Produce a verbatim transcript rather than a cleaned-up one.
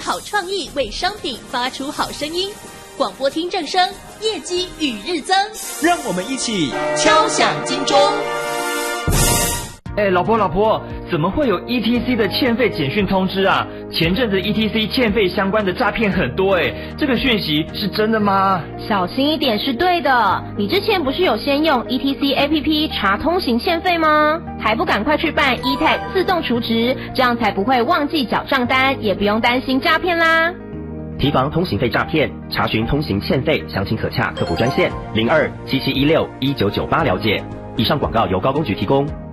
好创意为商品发出好声音。广播听正声，业绩与日增。 让我们一起敲响金钟。 哎，老婆老婆，怎么会有 E T C 的欠费简讯通知啊？前阵子 E T C 欠费相关的诈骗很多哎，这个讯息是真的吗？ 小心一点是对的。你之前不是有先用 E T C A P P 查通行欠费吗？还不赶快去办 E T A G 自动储值，这样才不会忘记缴账单，也不用担心诈骗啦。 提防通行费诈骗，查询通行欠费，详情可洽客服专线零二七七一六一九九八了解。以上广告由高公局提供。